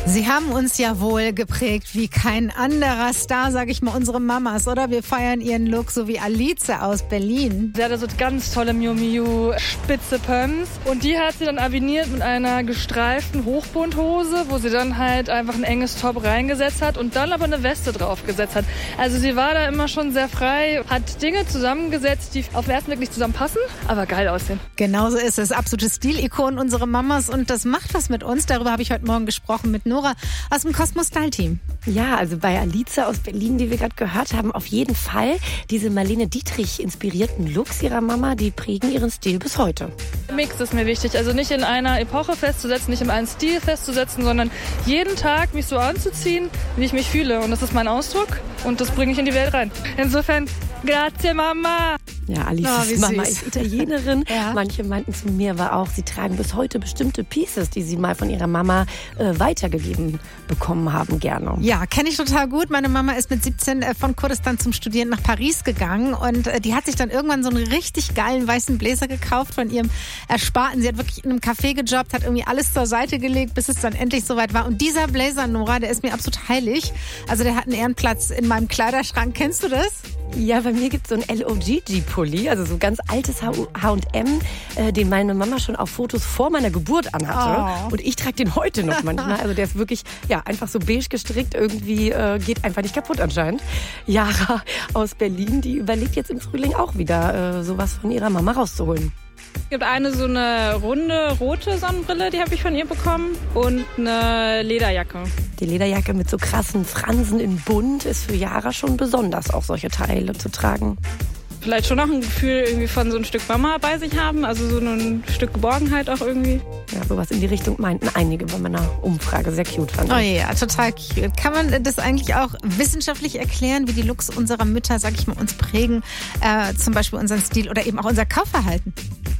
Sie haben uns ja wohl geprägt wie kein anderer Star, sag ich mal, unsere Mamas, oder? Wir feiern ihren Look, so wie Alice aus Berlin. Sie hatte so ganz tolle Miu Miu spitze Pumps und die hat sie dann aviniert mit einer gestreiften Hochbundhose, wo sie dann halt einfach ein enges Top reingesetzt hat und dann aber eine Weste draufgesetzt hat. Also sie war da immer schon sehr frei, hat Dinge zusammengesetzt, die auf den ersten Blick nicht zusammenpassen, aber geil aussehen. Genauso ist es. Absolute Stilikonen, unsere Mamas, und das macht was mit uns. Darüber habe ich heute Morgen gesprochen mit Nora aus dem Cosmo Style Team. Ja, also bei Alice aus Berlin, die wir gerade gehört haben, auf jeden Fall diese Marlene Dietrich inspirierten Looks ihrer Mama, die prägen ihren Stil bis heute. Mix ist mir wichtig, also nicht in einer Epoche festzusetzen, nicht in einem Stil festzusetzen, sondern jeden Tag mich so anzuziehen, wie ich mich fühle. Und das ist mein Ausdruck und das bringe ich in die Welt rein. Insofern, grazie Mama! Ja, Alices Mama ist Italienerin. Ja. Manche meinten zu mir aber auch, sie tragen bis heute bestimmte Pieces, die sie mal von ihrer Mama weitergegeben bekommen haben, gerne. Ja, kenne ich total gut. Meine Mama ist mit 17 von Kurdistan zum Studieren nach Paris gegangen und die hat sich dann irgendwann so einen richtig geilen weißen Bläser gekauft von ihrem Ersparten. Sie hat wirklich in einem Café gejobbt, hat irgendwie alles zur Seite gelegt, bis es dann endlich soweit war. Und dieser Blazer, Nora, der ist mir absolut heilig. Also der hat einen Ehrenplatz in meinem Kleiderschrank. Kennst du das? Ja, bei mir gibt es so ein LOGG-Pulli, also so ganz altes H&M, den meine Mama schon auf Fotos vor meiner Geburt anhatte. Oh. Und ich trage den heute noch manchmal. Also der ist wirklich, ja, einfach so beige gestrickt. Irgendwie geht einfach nicht kaputt anscheinend. Yara aus Berlin, die überlegt jetzt im Frühling auch wieder sowas von ihrer Mama rauszuholen. Es gibt so eine runde, rote Sonnenbrille, die habe ich von ihr bekommen, und eine Lederjacke. Die Lederjacke mit so krassen Fransen in bunt ist für Yara schon besonders, auch solche Teile zu tragen. Vielleicht schon noch ein Gefühl irgendwie von so ein Stück Mama bei sich haben, also so ein Stück Geborgenheit auch irgendwie. Ja, sowas in die Richtung meinten einige bei meiner Umfrage. Sehr cute fand ich. Oh ja, total cute. Kann man das eigentlich auch wissenschaftlich erklären, wie die Looks unserer Mütter, sag ich mal, uns prägen, zum Beispiel unseren Stil oder eben auch unser Kaufverhalten?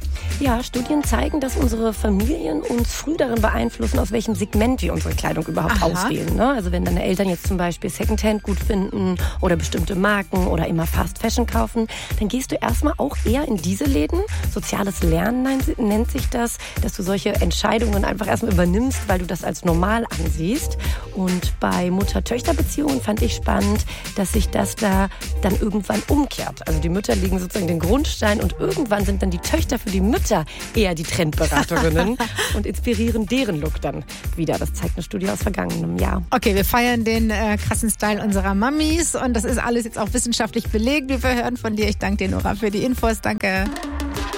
Ja, Studien zeigen, dass unsere Familien uns früh darin beeinflussen, aus welchem Segment wir unsere Kleidung überhaupt auswählen. Ne? Also wenn deine Eltern jetzt zum Beispiel Secondhand gut finden oder bestimmte Marken oder immer Fast Fashion kaufen, dann gehst du erstmal auch eher in diese Läden. Soziales Lernen nennt sich das, dass du solche Entscheidungen einfach erstmal übernimmst, weil du das als normal ansiehst. Und bei Mutter-Töchter-Beziehungen fand ich spannend, dass sich das da dann irgendwann umkehrt. Also die Mütter legen sozusagen den Grundstein und irgendwann sind dann die Töchter für die Mütter eher die Trendberaterinnen und inspirieren deren Look dann wieder. Das zeigt eine Studie aus vergangenem Jahr. Okay, wir feiern den krassen Style unserer Mamis und das ist alles jetzt auch wissenschaftlich belegt. Wir hören von dir. Ich danke dir, Nora, für die Infos. Danke.